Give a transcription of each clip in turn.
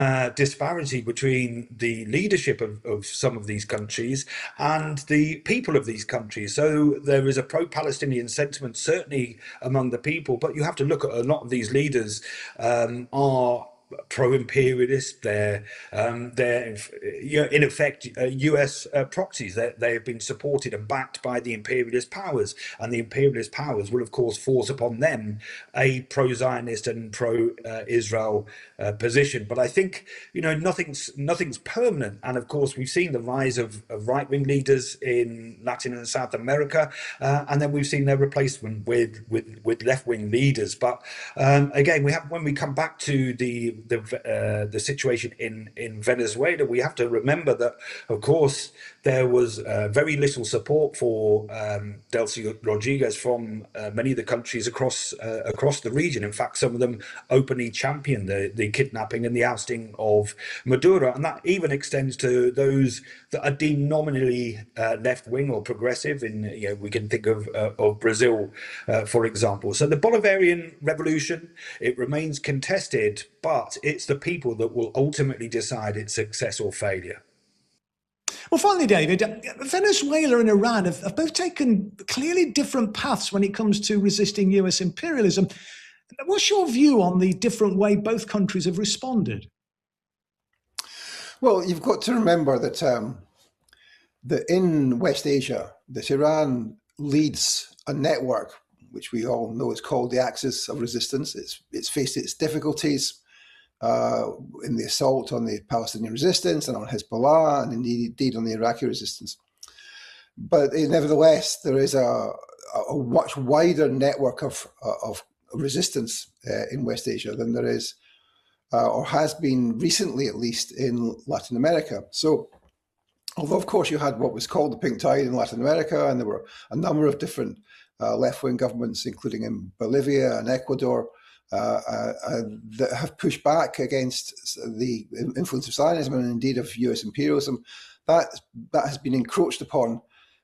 disparity between the leadership of some of these countries and the people of these countries. So there is a pro-Palestinian sentiment, certainly among the people, but you have to look at a lot of these leaders are pro-imperialist. They're in effect U.S. proxies. They have been supported and backed by the imperialist powers, and the imperialist powers will, of course, force upon them a pro-Zionist and pro-Israel position. But I think nothing's permanent, and of course we've seen the rise of right-wing leaders in Latin and South America, and then we've seen their replacement with left-wing leaders. But again, when we come back to the situation in Venezuela, we have to remember that, of course, there was very little support for Delcy Rodriguez from many of the countries across the region. In fact, some of them openly championed the kidnapping and the ousting of Maduro, and that even extends to those that are deemed nominally left wing or progressive. We can think of Brazil, for example. So the Bolivarian revolution, it remains contested, but it's the people that will ultimately decide its success or failure. Well, finally, David, Venezuela and Iran have both taken clearly different paths when it comes to resisting US imperialism. What's your view on the different way both countries have responded? Well, you've got to remember that in West Asia, that Iran leads a network which we all know is called the Axis of Resistance. It's faced its difficulties in the assault on the Palestinian resistance and on Hezbollah, and indeed on the Iraqi resistance. But nevertheless, there is a much wider network of resistance in West Asia than there is, or has been recently, at least, in Latin America. So, although of course you had what was called the Pink Tide in Latin America, and there were a number of different left-wing governments, including in Bolivia and Ecuador, that have pushed back against the influence of Zionism and indeed of US imperialism, that has been encroached upon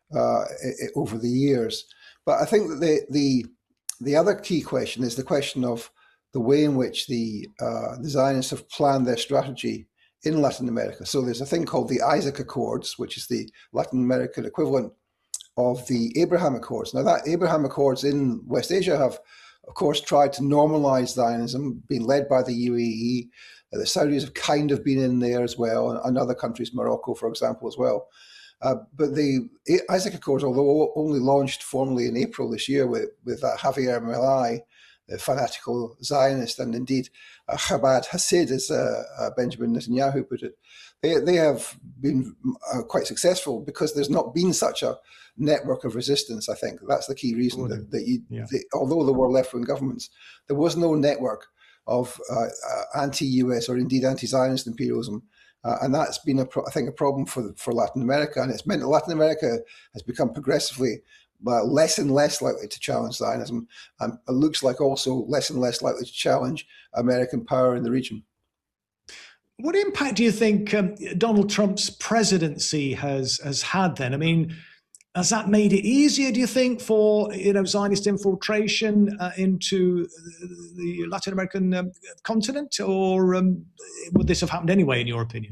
over the years. But I think that the other key question is the question of the way in which the Zionists have planned their strategy in Latin America. So there's a thing called the Isaac Accords, which is the Latin American equivalent of the Abraham Accords. Now, that Abraham Accords in West Asia have, of course, tried to normalize Zionism, being led by the UAE. The Saudis have kind of been in there as well, and other countries, Morocco, for example, as well. But the Isaac Accords, although only launched formally in April this year with Javier Milei, the fanatical Zionist, and indeed Chabad Hasid, as Benjamin Netanyahu put it, they have been quite successful because there's not been such a network of resistance. I think that's the key reason although there were left-wing governments, there was no network of anti-US or indeed anti-Zionist imperialism. And that's been, I think, a problem for Latin America. And it's meant that Latin America has become progressively less and less likely to challenge Zionism, and it looks like also less and less likely to challenge American power in the region. What impact do you think Donald Trump's presidency has had then? I mean, has that made it easier, do you think, for Zionist infiltration into the Latin American continent, or would this have happened anyway, in your opinion?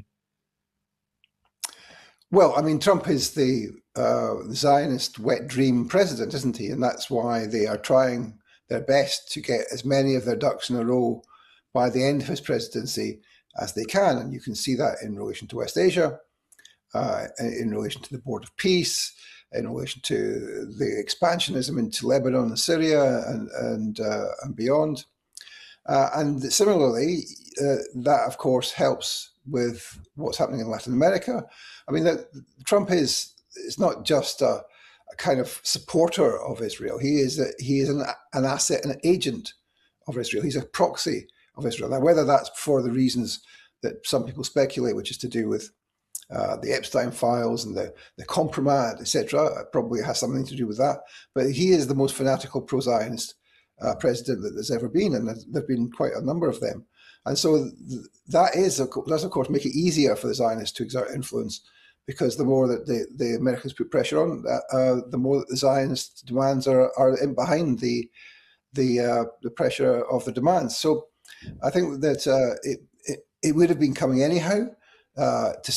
Well, I mean, Trump is the Zionist wet dream president, isn't he? And that's why they are trying their best to get as many of their ducks in a row by the end of his presidency as they can. And you can see that in relation to West Asia, in relation to the Board of Peace, in relation to the expansionism into Lebanon and Syria and beyond. And similarly, that, of course, helps with what's happening in Latin America. I mean, Trump is not just a kind of supporter of Israel. He is an asset, an agent of Israel. He's a proxy of Israel. Now, whether that's for the reasons that some people speculate, which is to do with the Epstein files and the compromise, etc., probably has something to do with that. But he is the most fanatical pro-Zionist president that there's ever been, and there have been quite a number of them. And so that does, of course, make it easier for the Zionists to exert influence, because the more that the Americans put pressure on, the more that the Zionist demands are in behind the pressure of the demands. So I think that it would have been coming anyhow. To